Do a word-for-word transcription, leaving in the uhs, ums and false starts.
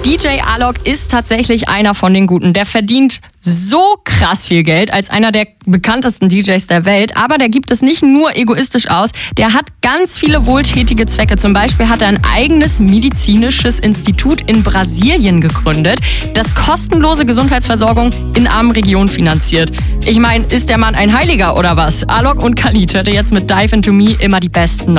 D J Alok ist tatsächlich einer von den Guten. Der verdient so krass viel Geld als einer der bekanntesten D Js der Welt. Aber der gibt es nicht nur egoistisch aus. Der hat ganz viele wohltätige Zwecke. Zum Beispiel hat er ein eigenes medizinisches Institut in Brasilien gegründet, das kostenlose Gesundheitsversorgung in armen Regionen finanziert. Ich meine, ist der Mann ein Heiliger oder was? Alok und Khalid hört ihr jetzt mit Dive Into Me immer die besten